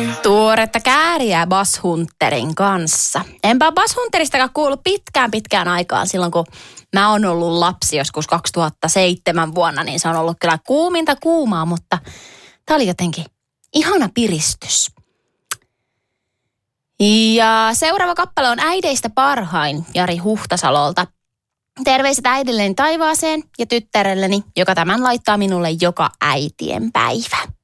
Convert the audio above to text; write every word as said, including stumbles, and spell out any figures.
Tuoretta kääriä Buzz Hunterin kanssa. Enpä Buzz Hunteristakaan kuullut pitkään pitkään aikaan silloin, kun mä oon ollut lapsi joskus kaksituhattaseitsemän vuonna, niin se on ollut kyllä kuuminta kuumaa, mutta tää oli jotenkin ihana piristys. Ja seuraava kappale on Äideistä parhain Jari Huhtasalolta. Terveiset äidilleni taivaaseen ja tyttärelleni, joka tämän laittaa minulle joka äitien päivä.